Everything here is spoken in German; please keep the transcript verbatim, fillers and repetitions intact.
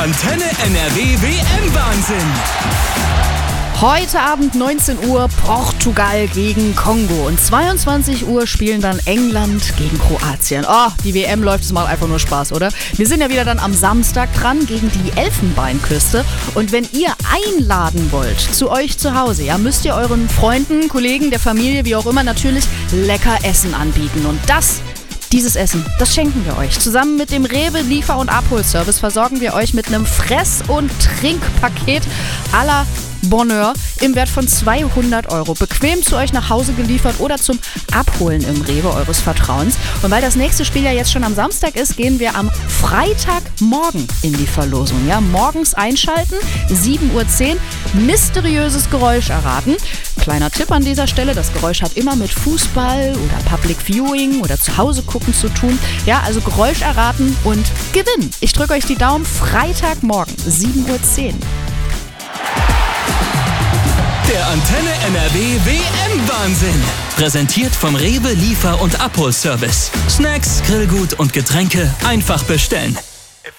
Antenne N R W W M-Wahnsinn. Heute Abend neunzehn Uhr Portugal gegen Kongo und zweiundzwanzig Uhr spielen dann England gegen Kroatien. Oh, die W M läuft, es macht einfach nur Spaß, oder? Wir sind ja wieder dann am Samstag dran gegen die Elfenbeinküste und wenn ihr einladen wollt zu euch zu Hause, ja, müsst ihr euren Freunden, Kollegen, der Familie, wie auch immer, natürlich lecker Essen anbieten und das Dieses Essen, das schenken wir euch. Zusammen mit dem Rewe Liefer- und Abholservice versorgen wir euch mit einem Fress- und Trinkpaket à la Bonheur im Wert von zweihundert Euro. Bequem zu euch nach Hause geliefert oder zum Abholen im Rewe eures Vertrauens. Und weil das nächste Spiel ja jetzt schon am Samstag ist, gehen wir am Freitagmorgen in die Verlosung. Ja, morgens einschalten, sieben Uhr zehn, mysteriöses Geräusch erraten. Kleiner Tipp an dieser Stelle, das Geräusch hat immer mit Fußball oder Public Viewing oder zu Hause gucken zu tun. Ja, also Geräusch erraten und gewinnen. Ich drücke euch die Daumen, Freitagmorgen, sieben Uhr zehn. Der Antenne N R W W M-Wahnsinn. Präsentiert vom Rewe Liefer- und Abholservice. Snacks, Grillgut und Getränke einfach bestellen.